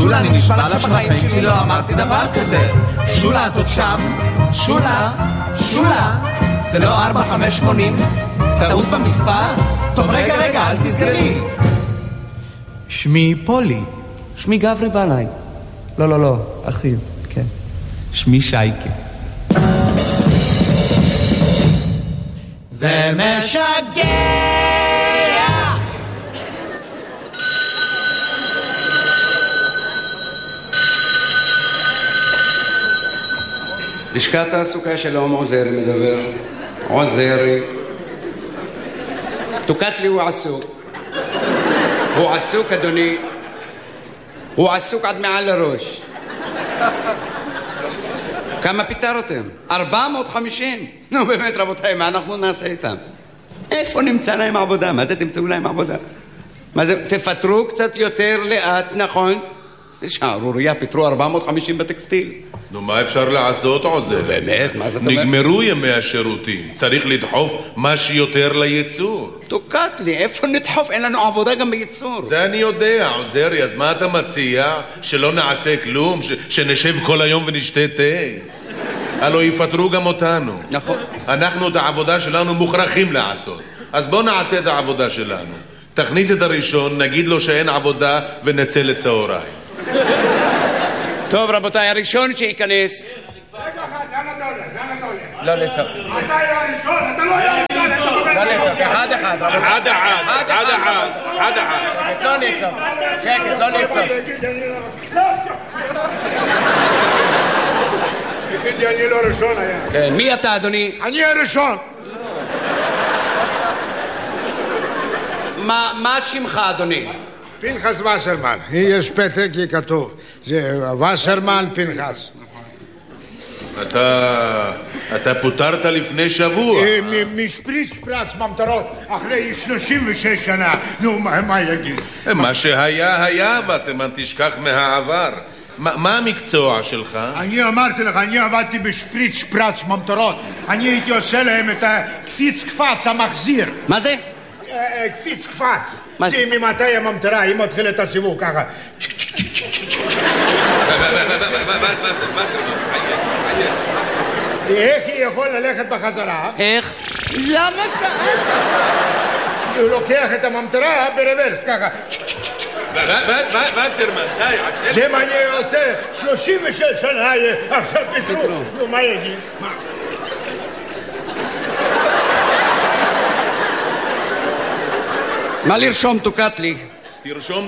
שולה, אני נשבע לך בחיים שלי לא אמרתי דבר כזה. שולה, את עוד שם? שולה, שולה, זה לא 4580? טעות במספר? טוב, רגע, אל תסגרי. שמי פולי. שמי גברי בנאי. לא, אחי, כן. שמי שייקה. זה משגע. לשכת תעסוקה שלום, עוזרי מדבר. עוזרי. תוקת לי הוא עסוק. הוא עסוק, אדוני. הוא עסוק עד מעל לראש. כמה פיטרתם? 450? נו באמת רבותיי, מה אנחנו נעשה איתם? איפה נמצא להם עבודה? מה זה תמצאו להם עבודה? מה זה? תפטרו קצת יותר לאט, נכון? שערוריה, פיטרו 450 בטקסטיל. נו, מה אפשר לעשות, עוזר? באמת, מה זאת אומרת? נגמרו ימי השירותים. צריך לדחוף מה שיותר לייצור. תוקת לי, איפה נדחוף? אין לנו עבודה גם בייצור. זה אני יודע, עוזרי, אז מה אתה מציע? שלא נעשה כלום? שנשב כל היום ונשתה תה? הלוא יפטרו גם אותנו. נכון. אנחנו את העבודה שלנו מוכרחים לעשות. אז בוא נעשה את העבודה שלנו. תכניס את הראשון, נגיד לו שאין עבודה ונצא לצהריים. טוב רבותיי, הראשון שייכנס. רגע אחד, לאן אתה הולך? לא לצעוק. אתה הראשון, אתה לא הראשון. לא לצעוק, אחד רבותיי. אחד. לא לצעוק, שקט, לא לצעוק. תגיד לי, אני לא ראשון היה. כן, מי אתה אדוני? אני הראשון. מה שמך אדוני? פנחס וסרמן. יש פתק לי כתוב. זה וסרמן פנחס. אתה פוטרת לפני שבוע. משפריץ שפרץ ממטרות אחרי 36 שנה. נו, מה יגיד? מה שהיה היה, וסרמן, תשכח מהעבר. מה המקצוע שלך? אני אמרתי לך, אני עבדתי בשפריץ שפרץ ממטרות. אני הייתי עושה להם את הקפיץ קפץ המחזיר. מה זה? קפיץ קפץ. כי ממתי הממטרה, היא מתחילה את הסיבוב ככה. איך היא יכול ללכת בחזרה? איך? למה שאלת? הוא לוקח את הממטרה ברוורס ככה. וסרמן, די. זה מה אני עושה 36 שנה עכשיו פיטרו. נו, מה יגיד? מה לרשום תוקת לי? תרשום.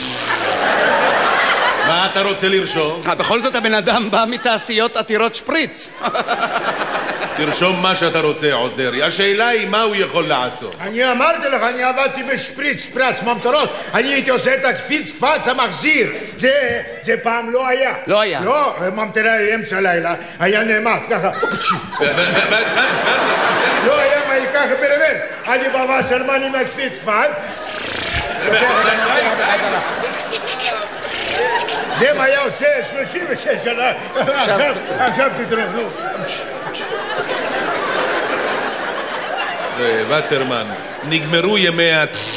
מה אתה רוצה לרשום? בכל זאת הבן אדם בא מתעשיות עתירות שפריץ. תרשום מה שאתה רוצה, עוזרי. השאלה היא מה הוא יכול לעשות. אני אמרתי לך, אני עבדתי בשפריץ, שפרץ, ממטרות. אני הייתי עושה את הקפיץ קפץ המחזיר. זה פעם לא היה. לא היה. לא, ממטרה אמצע לילה, היה נעמד ככה. לא היה מה ייקח ברוורס. אני בא וסרמן עם הקפיץ קפץ. זה מה היה עושה 36 שנה. עכשיו פתרון, נו. וסרמן, נגמרו ימי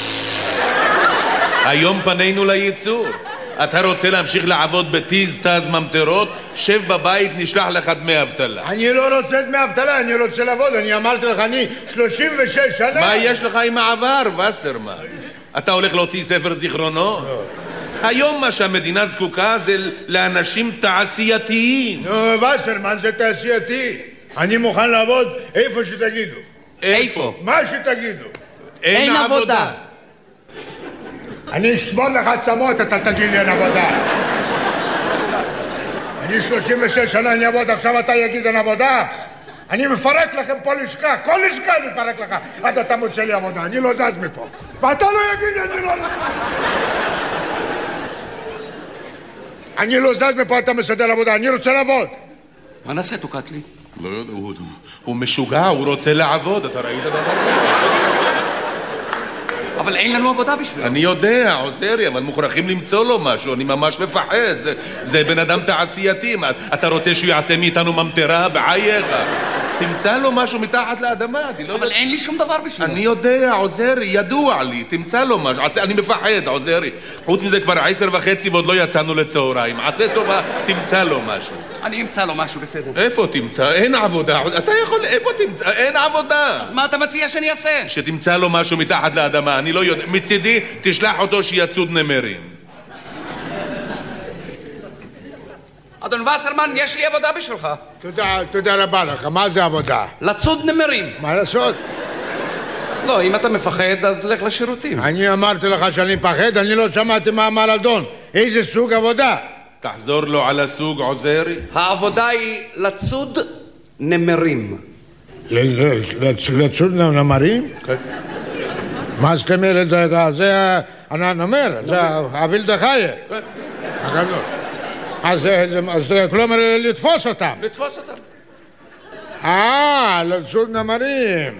היום פנינו לייצור. אתה רוצה להמשיך לעבוד בטיז תז ממטרות? שב בבית, נשלח לך דמי אבטלה. אני לא רוצה דמי אבטלה, אני רוצה לעבוד. אני אמרתי לך, אני 36 שנה. מה יש לך עם העבר, וסרמן? אתה הולך להוציא ספר זיכרונות? לא. היום מה שהמדינה זקוקה זה לאנשים תעשייתיים. נו, וסרמן זה תעשייתי. אני מוכן לעבוד איפה שתגידו. איפה? מה שתגידו. אין עבודה. אני אשמור לך עצמות, אתה תגיד לי אין עבודה. אני 36 שנה אני אעבוד, עכשיו אתה יגיד אין עבודה? אני מפרק לכם פה לשכה, כל לשכה אני מפרק לך עד אתה מוצא לי עבודה, אני לא זז מפה. ואתה לא יגיד לי, אני לא זז מפה, אתה מסדר עבודה, אני רוצה לעבוד. מה נעשה תוקת לי? לא יודע, הוא משוגע, הוא רוצה לעבוד, אתה ראית דבר? אבל אין לנו עבודה בשבילו. אני יודע, עוזרי, אבל מוכרחים למצוא לו משהו, אני ממש מפחד. זה בן אדם תעשייתי. אתה רוצה שהוא יעשה מאיתנו ממטרה? בעייך. תמצא לו משהו מתחת לאדמה, אני לא יודע. אבל אין לי שום דבר בשבילו. אני יודע, עוזרי, ידוע לי, תמצא לו משהו, אני מפחד, עוזרי. חוץ מזה כבר 10:30 ועוד לא יצאנו לצהריים. עשה טובה, תמצא לו משהו. אני אמצא לו משהו, בסדר. איפה תמצא? אין עבודה. אתה יכול, איפה תמצא? אין עבודה. אז מה אתה מציע שאני אעשה? שתמצא לו משהו מתחת לאדמה, אני לא יודע. מצידי, תשלח אותו שיצוד נמרים. אדון וסרמן, יש לי עבודה בשבילך. תודה רבה לך. מה זה עבודה? לצוד נמרים. מה לעשות? לא, אם אתה מפחד, אז לך לשירותים. אני אמרתי לך שאני מפחד, אני לא שמעתי מה אמר אדון. איזה סוג עבודה? תחזור לו על הסוג, עוזרי. העבודה היא לצוד נמרים. לצוד נמרים? מה זאת אומרת? זה הנמר, זה הווילדה חיה. אז כלומר לתפוס אותם. לתפוס אותם. לצוד נמרים.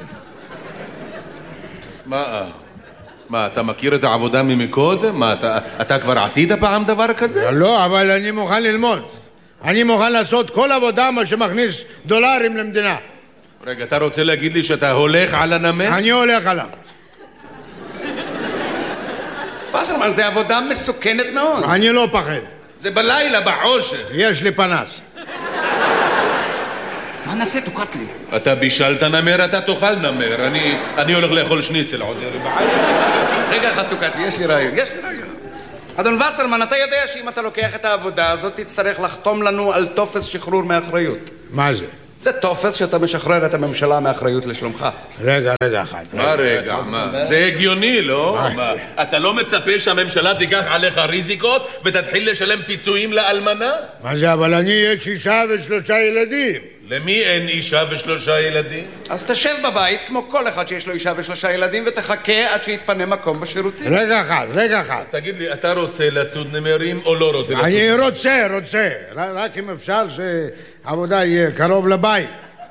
מה, אתה מכיר את העבודה ממקודם? מה, אתה כבר עשית פעם דבר כזה? לא, אבל אני מוכן ללמוד. אני מוכן לעשות כל עבודה מה שמכניס דולרים למדינה. רגע, אתה רוצה להגיד לי שאתה הולך על הנמר? אני הולך עליו. וסרמן, זה עבודה מסוכנת מאוד. אני לא פחד. זה בלילה, בחושך. יש לי פנס. מה נעשה? תוקעת לי. אתה בישלת נמר, אתה תאכל נמר. אני הולך לאכול שניצל, עוזרי. רגע אחד תוקעת לי, יש לי רעיון. אדון וסרמן, אתה יודע שאם אתה לוקח את העבודה הזאת, תצטרך לחתום לנו על טופס שחרור מאחריות. מה זה? זה טופס שאתה משחרר את הממשלה מאחריות לשלומך. רגע אחד. מה רגע? זה הגיוני, לא? אתה לא מצפה שהממשלה תיקח עליך ריזיקות ותתחיל לשלם פיצויים לאלמנה? מה זה? אבל אני יש 6 ו3 ילדים. למי אין 6 ו3 ילדים? אז תשב בבית כמו כל אחד שיש לו 6 ו3 ילדים ותחכה עד שיתפנה מקום בשירותים. רגע אחד. תגיד לי, אתה רוצה לצוד נמרים או לא רוצה לצוד? אני רוצה. רק אם אפשר שהעבודה יהיה קרוב לבית.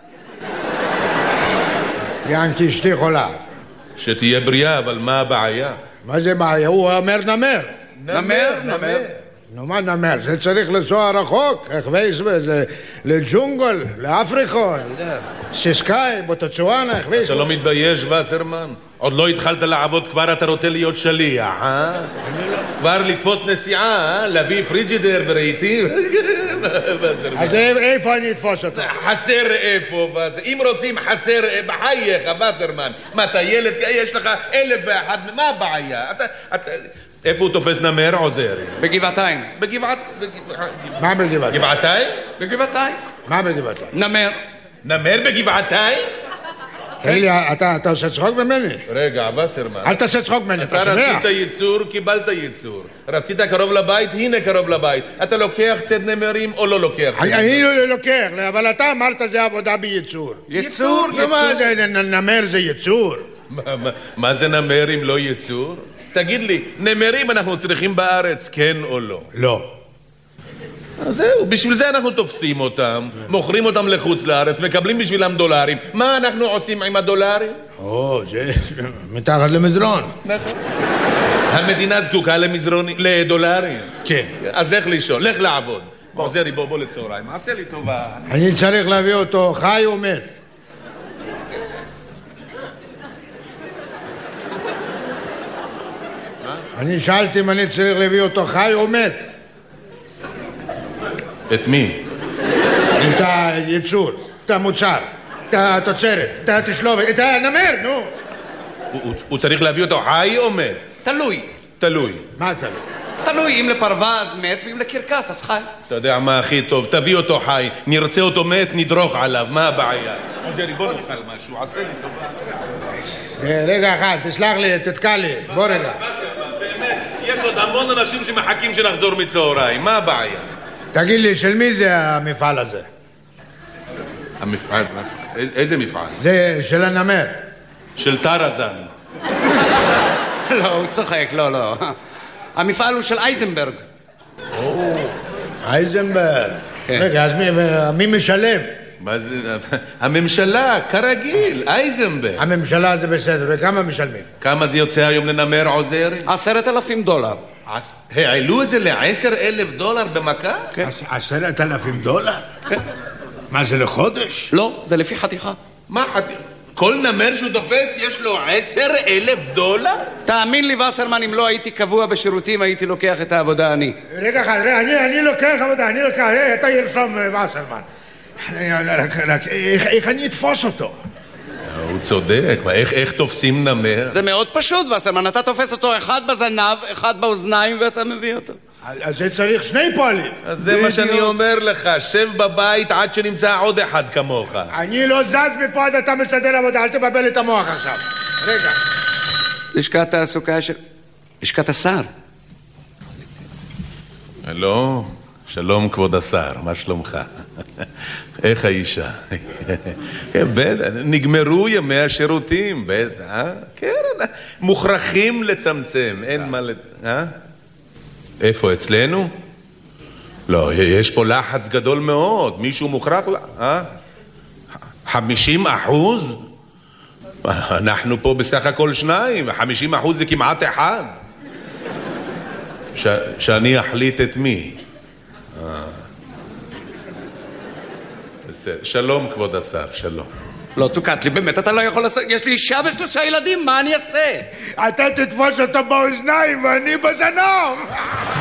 כי אשתי חולה. שתהיה בריאה, אבל מה הבעיה? מה זה בעיה? הוא אומר נמר. נמר. נו, מה נמר? זה צריך לנסוע רחוק, לג'ונגל, לאפריקה, סיסקאי, בוטצואנה, אתה לא מתבייש, וסרמן? עוד לא התחלת לעבוד, כבר אתה רוצה להיות שליח, אה? כבר לתפוס נסיעה, להביא פריג'ידר ורהיטים? אז איפה אני אתפוס אותו? חסר איפה, אם רוצים חסר, בחייך, וסרמן. מה, אתה ילד, יש לך 1001, מה הבעיה? איפה הוא תופס נמר, עוזרי? בגבעתיים. מה בגבעתיים? גבעתיים? בגבעתיים. מה בגבעתיים? נמר בגבעתיים? תגיד לי, אתה עושה צחוק ממני? רגע, וסרמן. אל תעשה צחוק ממני, אתה שומע? אתה רצית ייצור, קיבלת ייצור. רצית קרוב לבית, הנה קרוב לבית. אתה לוקח צד נמרים או לא לוקח? אני לא לוקח, אבל אתה אמרת זה עבודה בייצור. ייצור? מה זה, נמר זה ייצור? מה זה נמר אם לא ייצור? תגיד לי, נמרים אנחנו צריכים בארץ, כן או לא? לא. אז זהו, בשביל זה אנחנו תופסים אותם, מוכרים אותם לחוץ לארץ, מקבלים בשבילם דולרים. מה אנחנו עושים עם הדולרים? זה מתחת למזרון. המדינה זקוקה לדולרים. כן. אז לך לישון, לך לעבוד. עוזרי, בוא לצהריים, עשה לי טובה. אני צריך להביא אותו חי או מת. אני שאלתי אם אני צריך להביא אותו חי או מת. את מי? את הייצור, את המוצר, את התוצרת, את התשלובת, את הנמר, נו. הוא צריך להביא אותו חי או מת? תלוי. מה תלוי? תלוי, אם לפרווה אז מת, ואם לקרקס אז חי. אתה יודע מה הכי טוב, תביא אותו חי, נרצה אותו מת, נדרוך עליו, מה הבעיה? עוזרי, בוא נאכל משהו, עשה לי טובה. רגע אחד, תסלח לי, תתקע לי, בוא רגע. באמת, יש עוד המון אנשים שמחכים שנחזור מצהריים, מה הבעיה? תגיד לי, של מי זה המפעל הזה? המפעל? איזה מפעל? זה של הנמר. של טרזן. לא, הוא צוחק, לא. המפעל הוא של אייזנברג. אייזנברג. רגע, אז מי משלם? מה זה? הממשלה, כרגיל, אייזנברג. הממשלה זה בסדר, וכמה משלמים? כמה זה יוצא היום לנמר, עוזרי? $10,000. העלו את זה $10,000 במכה? כן. $10,000? כן. מה זה לחודש? לא, זה לפי חתיכה. מה חתיכה? כל נמר שהוא תופס יש לו $10,000? תאמין לי, וסרמן, אם לא הייתי קבוע בשירותים, הייתי לוקח את העבודה אני. רגע אחד, אני לוקח עבודה, אני לוקח, אתה ירשום וסרמן. רק איך אני אתפוס אותו? הוא צודק, איך תופסים נמר? זה מאוד פשוט, וסרמן, אתה תופס אותו אחד בזנב, אחד באוזניים, ואתה מביא אותו. אז זה צריך 2 פועלים. אז זה מה שאני אומר לך, שב בבית עד שנמצא עוד אחד כמוך. אני לא זז מפה עד אתה משדר עבודה, אל תבלבל את המוח עכשיו. רגע. לשכת תעסוקה של... לשכת השר. לא, שלום כבוד השר, מה שלומך? איך האישה? בטח, נגמרו ימי השירותים, בטח, כן, מוכרחים לצמצם, אין מה איפה, אצלנו? לא, יש פה לחץ גדול מאוד, מישהו מוכרח 50%? אנחנו פה בסך הכל 2, 50% זה כמעט 1. שאני אחליט את מי? בסדר, שלום כבוד השר, שלום. לא, תוקעת לי, באמת, אתה לא יכול לעשות... יש לי אישה ו3 ילדים, מה אני אעשה? אתה תתפוס אותו באוזניים ואני בזנב.